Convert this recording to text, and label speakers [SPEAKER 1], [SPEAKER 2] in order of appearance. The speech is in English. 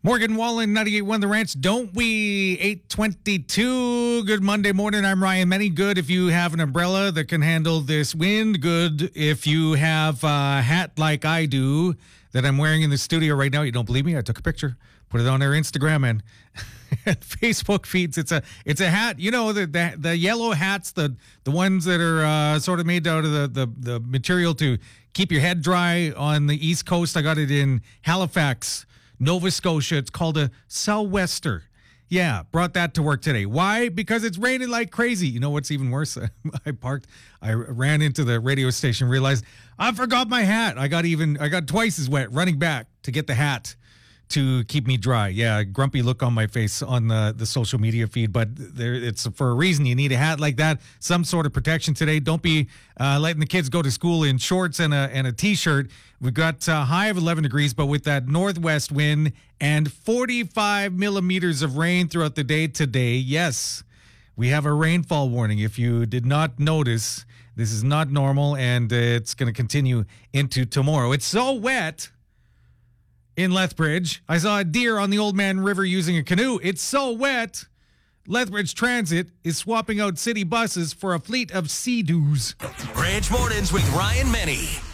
[SPEAKER 1] Morgan Wallen, 98.1 The Ranch. Don't we? 8:22. Good Monday morning. I'm Ryan Many. Good if you have an umbrella that can handle this wind. Good if you have a hat like I do that I'm wearing in the studio right now. You don't believe me? I took a picture, put it on our Instagram and Facebook feeds. It's a hat. You know, the yellow hats, the ones that are sort of made out of the material to keep your head dry on the East Coast. I got it in Halifax, Nova Scotia. It's called a sou'wester. Yeah, brought that to work today. Why? Because it's raining like crazy. You know what's even worse? I ran into the radio station, realized I forgot my hat. I got twice as wet running back to get the hat to keep me dry. Yeah, grumpy look on my face on the social media feed, but it's for a reason. You need a hat like that, some sort of protection today. Don't be letting the kids go to school in shorts and a t-shirt. We've got a high of 11 degrees, but with that northwest wind and 45 millimeters of rain throughout the day today. Yes, we have a rainfall warning. If you did not notice, this is not normal, and it's going to continue into tomorrow. It's so wet in Lethbridge. I saw a deer on the Old Man River using a canoe. It's so wet. Lethbridge Transit is swapping out city buses for a fleet of Sea-Doos.
[SPEAKER 2] Ranch Mornings with Ryan Many.